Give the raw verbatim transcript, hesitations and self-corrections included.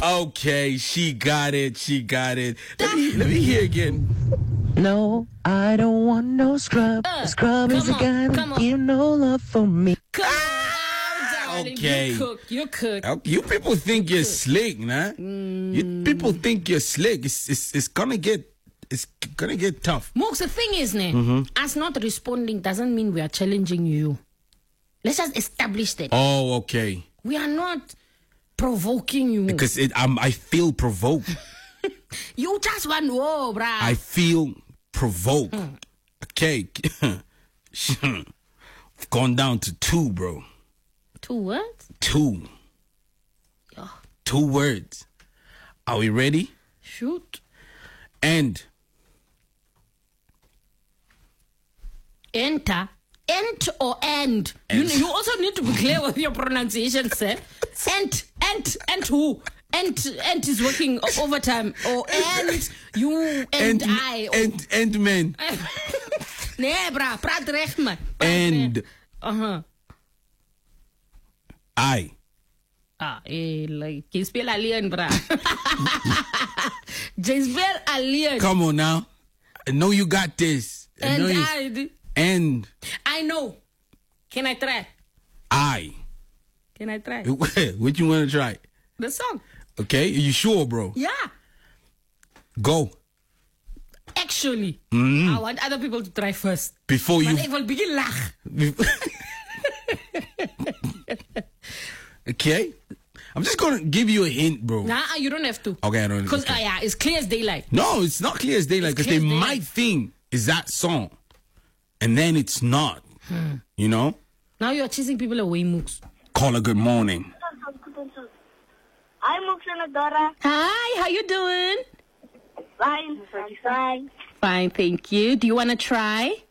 Okay, she got it. She got it. Let me let me hear again. No, I don't want no scrub. Uh, Scrub is a come guy on, that come on. give no love for me. Come on, darling. Okay. You cook. You cook. Oh, You people think you're slick, nah? You people think you're slick. It's it's it's gonna get it's gonna get tough. Mooks, the thing is, ne, Mm-hmm. us not responding doesn't mean we are challenging you. Let's just establish that. Oh, okay. We are not provoking you. Because it, I'm, I feel provoked. You just want war, bruh. I feel provoked. Okay. I've gone down to two, bro. Two what? Two. Oh, Two words. Are we ready? shoot. And. Enter. Ent or end. You, Ent. you also need to be clear with your pronunciation, sir. Ent. Ent. Ent who? Ent. Ent is working o- overtime. Or end. You and, I. Or, And, and men. nee, bra. Praat recht, man. Praat And. recht. Uh-huh. I. Ah, eh, like, jy speel alleen, bra. Jy speel alleen. Come on now. I know you got this. I And know you- I, And I know. Can I try? I. Can I try? What you want to try? The song. Okay? Are you sure, bro? Yeah. Go. Actually, Mm. I want other people to try first. Before you. Want ek wil bietjie lag. Okay? I'm just going to give you a hint, bro. Nah, you don't have to. Okay, I don't Because okay. uh, yeah, it's clear as daylight. No, it's not clear as daylight It's because they clear as daylight. might think it's that song. And then it's not. You know? Now you are chasing people away, Mooks. Call a good morning. Hi, Mooks and Adora. Hi, how you doing? Fine. I'm fine. Fine, thank you. Do you want to try?